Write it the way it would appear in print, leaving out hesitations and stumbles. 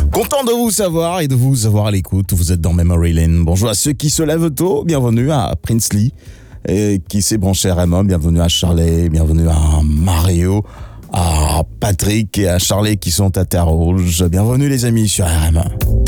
Content de vous savoir et de vous avoir à l'écoute. Vous êtes dans Memory Lane. Bonjour à ceux qui se lèvent tôt. Bienvenue à Princely et qui s'est branché à Raymond. Bienvenue à Charlie. Bienvenue à Mario, à Patrick et à Charlie qui sont à Terre Rouge. Bienvenue les amis sur RM.